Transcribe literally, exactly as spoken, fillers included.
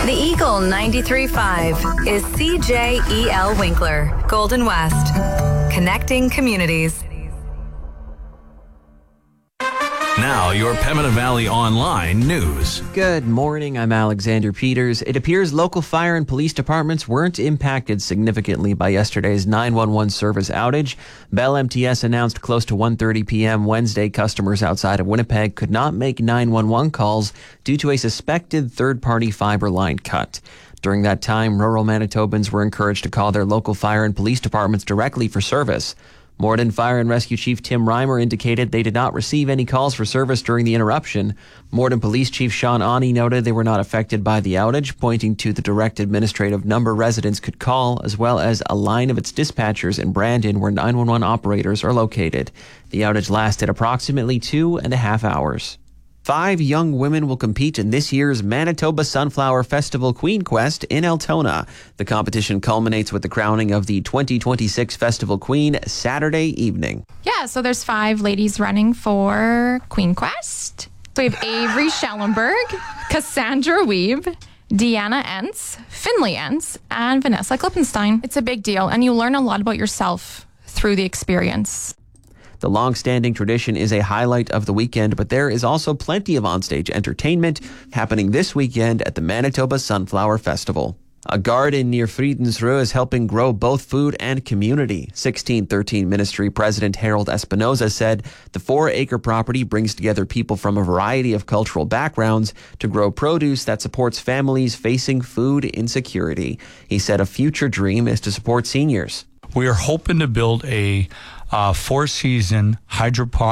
The Eagle ninety-three point five is C J E L Winkler, Golden West. Connecting communities. Now, your Pembina Valley Online news. Good morning, I'm Alexander Peters. It appears local fire and police departments weren't impacted significantly by yesterday's nine one one service outage. Bell M T S announced close to one thirty p.m. Wednesday customers outside of Winnipeg could not make nine one one calls due to a suspected third-party fiber line cut. During that time, rural Manitobans were encouraged to call their local fire and police departments directly for service. Morden Fire and Rescue Chief Tim Reimer indicated they did not receive any calls for service during the interruption. Morden Police Chief Sean Ani noted they were not affected by the outage, pointing to the direct administrative number residents could call, as well as a line of its dispatchers in Brandon where nine one one operators are located. The outage lasted approximately two and a half hours. Five young women will compete in this year's Manitoba Sunflower Festival Queen Quest in Altona. The competition culminates with the crowning of the twenty twenty-six Festival Queen Saturday evening. Yeah, so there's five ladies running for Queen Quest. So we have Avery Schellenberg, Cassandra Weeb, Deanna Entz, Finley Entz, and Vanessa Klippenstein. It's a big deal, and you learn a lot about yourself through the experience. The long-standing tradition is a highlight of the weekend, but there is also plenty of onstage entertainment happening this weekend at the Manitoba Sunflower Festival. A garden near Friedensruhe is helping grow both food and community. sixteen thirteen Ministry President Harold Espinoza said the four-acre property brings together people from a variety of cultural backgrounds to grow produce that supports families facing food insecurity. He said a future dream is to support seniors. We are hoping to build a uh, four-season hydroponic